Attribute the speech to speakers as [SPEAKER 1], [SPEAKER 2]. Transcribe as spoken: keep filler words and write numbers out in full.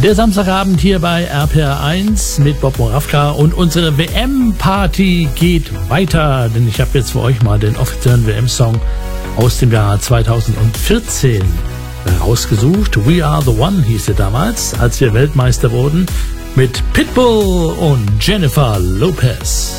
[SPEAKER 1] Der Samstagabend hier bei R P R eins mit Bob Moravka und unsere W M-Party geht weiter, denn ich habe jetzt für euch mal den offiziellen W M-Song aus dem Jahr zweitausendvierzehn rausgesucht. We Are The One hieß er damals, als wir Weltmeister wurden, mit Pitbull und Jennifer Lopez.